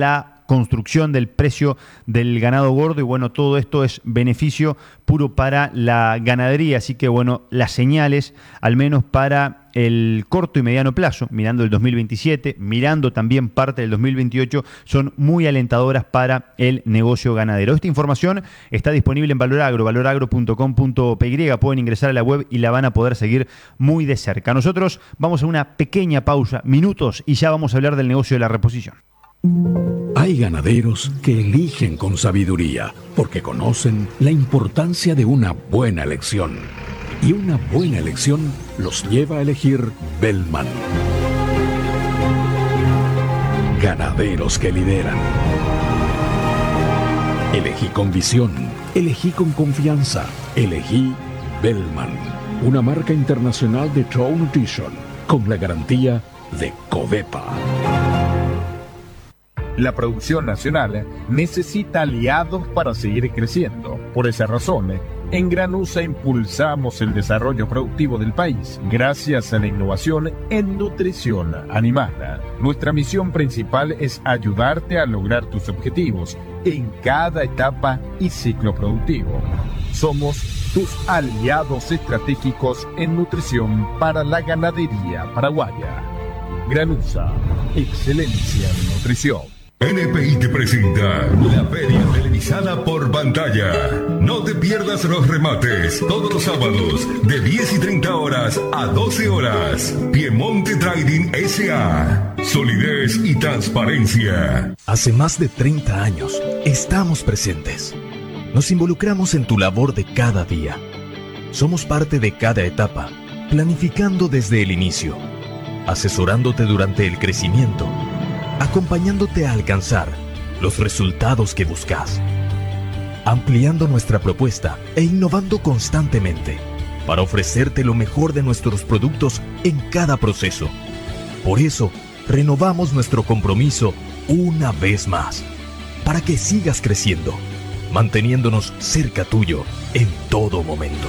[SPEAKER 10] construcción del precio del ganado gordo y bueno, todo esto es beneficio puro para la ganadería, así que bueno, las señales, al menos para el corto y mediano plazo, mirando el 2027, mirando también parte del 2028, son muy alentadoras para el negocio ganadero. Esta información está disponible en Valoragro, valoragro.com.py, pueden ingresar a la web y la van a poder seguir muy de cerca. Nosotros vamos a una pequeña pausa, minutos, y ya vamos a hablar del negocio de la reposición.
[SPEAKER 14] Hay ganaderos que eligen con sabiduría porque conocen la importancia de una buena elección. Y una buena elección los lleva a elegir Bellman. Ganaderos que lideran. Elegí con visión, elegí con confianza, elegí Bellman, una marca internacional de Trout Nutrition con la garantía de Covepa.
[SPEAKER 19] La producción nacional necesita aliados para seguir creciendo. Por esa razón, en Granusa impulsamos el desarrollo productivo del país gracias a la innovación en nutrición animal. Nuestra misión principal es ayudarte a lograr tus objetivos en cada etapa y ciclo productivo. Somos tus aliados estratégicos en nutrición para la ganadería paraguaya. Granusa, excelencia en nutrición.
[SPEAKER 20] NPI te presenta la feria televisada por pantalla. No te pierdas los remates todos los sábados de 10 y 30 horas a 12 horas. Piemonte Trading S.A. Solidez y transparencia.
[SPEAKER 21] Hace más de 30 años estamos presentes. Nos involucramos en tu labor de cada día. Somos parte de cada etapa, planificando desde el inicio, asesorándote durante el crecimiento, acompañándote a alcanzar los resultados que buscas, ampliando nuestra propuesta e innovando constantemente para ofrecerte lo mejor de nuestros productos en cada proceso. Por eso, renovamos nuestro compromiso una vez más, para que sigas creciendo, manteniéndonos cerca tuyo en todo momento.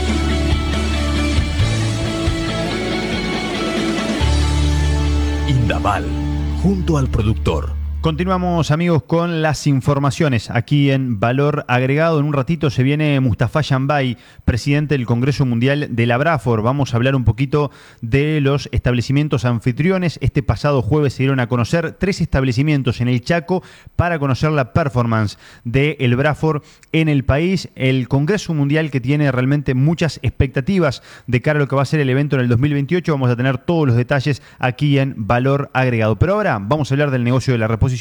[SPEAKER 21] Indaval, junto al productor.
[SPEAKER 10] Continuamos, amigos, con las informaciones aquí en Valor Agregado. En un ratito se viene Mustafa Yambay, presidente del Congreso Mundial de la Braford. Vamos a hablar un poquito de los establecimientos anfitriones. Este pasado jueves se dieron a conocer 3 establecimientos en el Chaco para conocer la performance del Braford en el país. El Congreso Mundial que tiene realmente muchas expectativas de cara a lo que va a ser el evento en el 2028. Vamos a tener todos los detalles aquí en Valor Agregado. Pero ahora vamos a hablar del negocio de la reposición.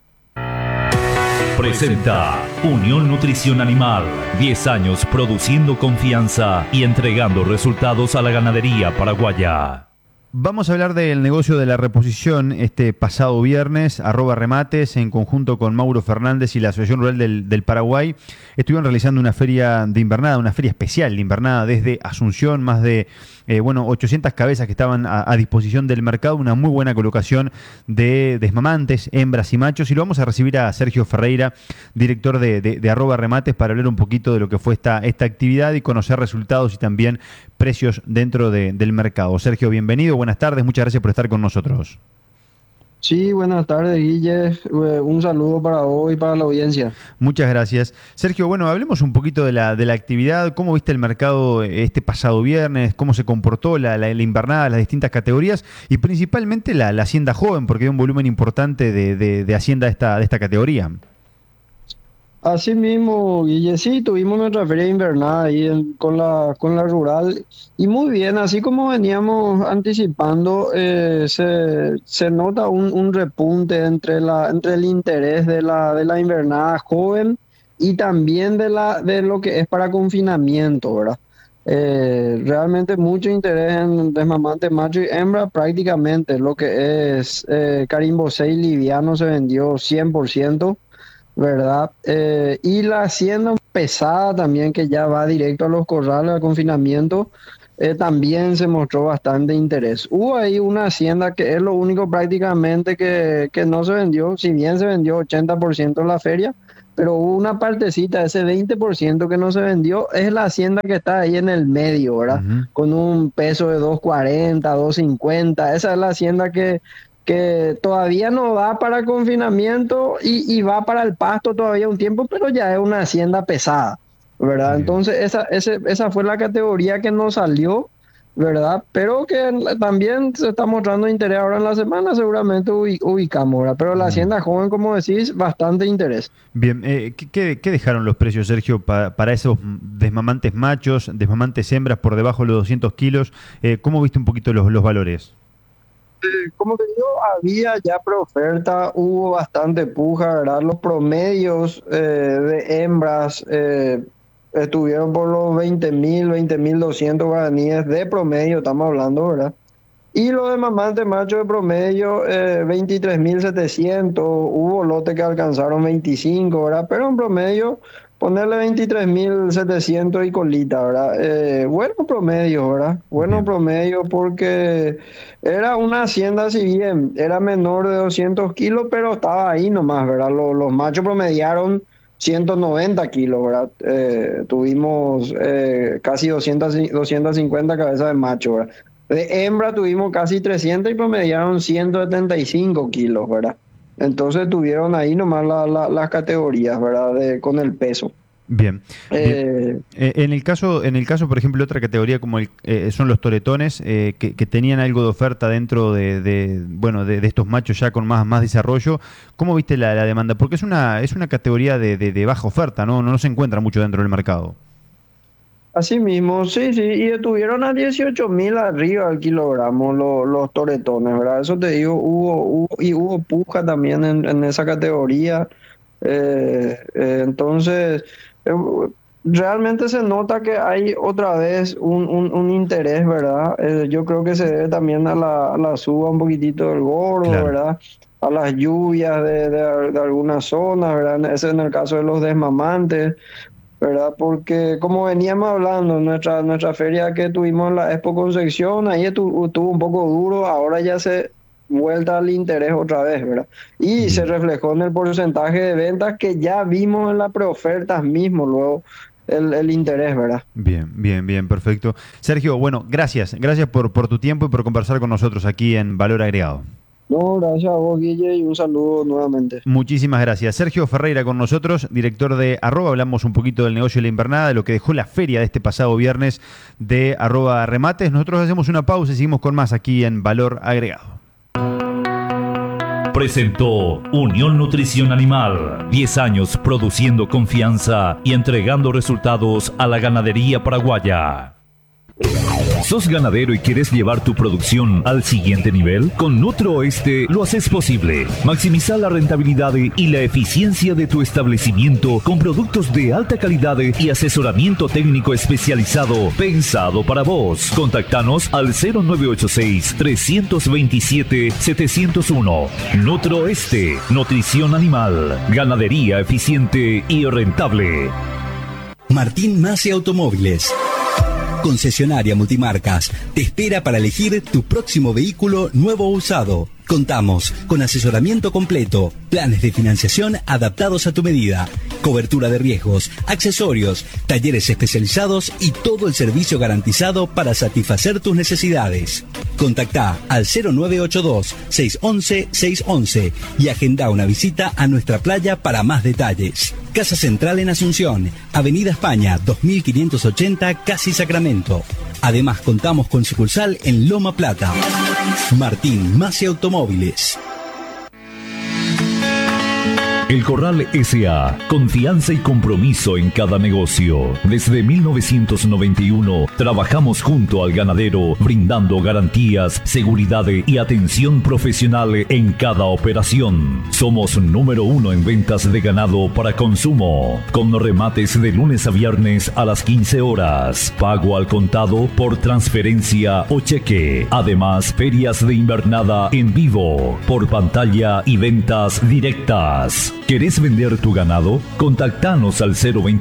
[SPEAKER 9] Presenta Unión Nutrición Animal. 10 años produciendo confianza y entregando resultados a la ganadería paraguaya.
[SPEAKER 10] Vamos a hablar del negocio de la reposición. Este pasado viernes, @remates, en conjunto con Mauro Fernández y la Asociación Rural del Paraguay, estuvieron realizando una feria de invernada, una feria especial de invernada desde Asunción, más de 800 cabezas que estaban a disposición del mercado, una muy buena colocación de desmamantes, hembras y machos, y lo vamos a recibir a Sergio Ferreira, director de @remates, para hablar un poquito de lo que fue esta actividad y conocer resultados y también precios dentro del mercado. Sergio, bienvenido, buenas tardes, muchas gracias por estar con nosotros.
[SPEAKER 22] Sí, buenas tardes, Guille. Un saludo para vos y para la audiencia.
[SPEAKER 10] Muchas gracias. Sergio, bueno, hablemos un poquito de la actividad. ¿Cómo viste el mercado este pasado viernes? ¿Cómo se comportó la invernada, las distintas categorías? Y principalmente la hacienda joven, porque hay un volumen importante de hacienda de esta categoría.
[SPEAKER 22] Así mismo, Guille, sí, tuvimos nuestra feria invernada ahí con la rural, y muy bien, así como veníamos anticipando, se nota un repunte entre el interés de la invernada joven y también de lo que es para confinamiento, ¿verdad? Realmente mucho interés en desmamante macho y hembra. Prácticamente lo que es carimbocey liviano se vendió 100%. ¿Verdad? Y la hacienda pesada también, que ya va directo a los corrales, al confinamiento, también se mostró bastante interés. Hubo ahí una hacienda que es lo único prácticamente que no se vendió, si bien se vendió 80% en la feria, pero hubo una partecita, ese 20% que no se vendió, es la hacienda que está ahí en el medio, ¿verdad? Uh-huh. Con un peso de 2.40, 2.50, esa es la hacienda que que todavía no va para confinamiento y va para el pasto todavía un tiempo, pero ya es una hacienda pesada, ¿verdad? Entonces esa fue la categoría que nos salió, ¿verdad? Pero que también se está mostrando interés ahora en la semana, seguramente ubicamos, ¿verdad? Pero la hacienda joven, como decís, bastante interés.
[SPEAKER 10] Bien, ¿qué dejaron los precios, Sergio, para esos desmamantes machos, desmamantes hembras por debajo de los 200 kilos? ¿Cómo viste un poquito los valores?
[SPEAKER 22] Como te digo, había ya preoferta, hubo bastante puja, ¿verdad? Los promedios de hembras estuvieron por los 20.200 guaraníes de promedio, estamos hablando, ¿verdad? Y los de mamantes machos de promedio, 23.700, hubo lotes que alcanzaron 25, ¿verdad? Pero en promedio, ponerle 23.700 y colita, ¿verdad? Bueno promedio, ¿verdad? Bueno promedio porque era una hacienda, si bien era menor de 200 kilos, pero estaba ahí nomás, ¿verdad? Los machos promediaron 190 kilos, ¿verdad? Tuvimos casi 250 cabezas de macho, ¿verdad? De hembra tuvimos casi 300 y promediaron 175 kilos, ¿verdad? Entonces tuvieron ahí nomás las categorías, ¿verdad? Con el peso.
[SPEAKER 10] Bien. En el caso, por ejemplo, otra categoría como son los toretones, que tenían algo de oferta dentro de estos machos ya con más desarrollo. ¿Cómo viste la demanda? Porque es una categoría de baja oferta, ¿no? No se encuentra mucho dentro del mercado.
[SPEAKER 22] Así mismo, sí, y estuvieron a 18.000 arriba al kilogramo los toretones, ¿verdad? Eso te digo, hubo puja también en esa categoría. Entonces, realmente se nota que hay otra vez un interés, ¿verdad? Yo creo que se debe también a la suba un poquitito del gordo, claro, ¿verdad? A las lluvias de algunas zonas, ¿verdad? Ese en el caso de los desmamantes, ¿verdad? Porque como veníamos hablando, nuestra feria que tuvimos en la Expo Concepción, ahí estuvo un poco duro, ahora ya se vuelta al interés otra vez, ¿verdad? Y se reflejó en el porcentaje de ventas que ya vimos en las preofertas mismo, luego el interés, ¿verdad? Bien, perfecto. Sergio, bueno, gracias por tu tiempo y por conversar con nosotros aquí en Valor Agregado. No, gracias a vos, Guille, y un saludo nuevamente.
[SPEAKER 10] Muchísimas gracias. Sergio Ferreira con nosotros, director de Arroba. Hablamos un poquito del negocio de la invernada, de lo que dejó la feria de este pasado viernes de @remates. Nosotros hacemos una pausa y seguimos con más aquí en Valor Agregado.
[SPEAKER 9] Presentó Unión Nutrición Animal. 10 años produciendo confianza y entregando resultados a la ganadería paraguaya. ¿Sos ganadero y quieres llevar tu producción al siguiente nivel? Con NutroOeste lo haces posible. Maximiza la rentabilidad y la eficiencia de tu establecimiento con productos de alta calidad y asesoramiento técnico especializado pensado para vos. Contactanos al 0986-327-701. NutroOeste, nutrición animal, ganadería eficiente y rentable.
[SPEAKER 1] Martín Masi Automóviles, concesionaria multimarcas, te espera para elegir tu próximo vehículo nuevo o usado. Contamos con asesoramiento completo, planes de financiación adaptados a tu medida, cobertura de riesgos, accesorios, talleres especializados y todo el servicio garantizado para satisfacer tus necesidades. Contactá al 0982-611-611 y agenda una visita a nuestra playa para más detalles. Casa Central en Asunción, Avenida España 2580, Casi Sacramento. Además contamos con sucursal en Loma Plata. Martín Masi Automóviles.
[SPEAKER 9] El Corral S.A. Confianza y compromiso en cada negocio. Desde 1991 trabajamos junto al ganadero, brindando garantías, seguridad y atención profesional en cada operación. Somos número 1 en ventas de ganado para consumo, con remates de lunes a viernes a las 15 horas. Pago al contado por transferencia o cheque. Además, ferias de invernada en vivo, por pantalla y ventas directas. ¿Querés vender tu ganado? Contactanos al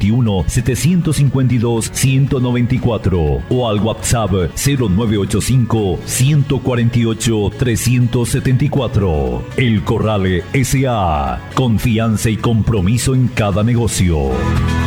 [SPEAKER 9] 021-752-194 o al WhatsApp 0985-148-374. El Corral S.A. Confianza y compromiso en cada negocio.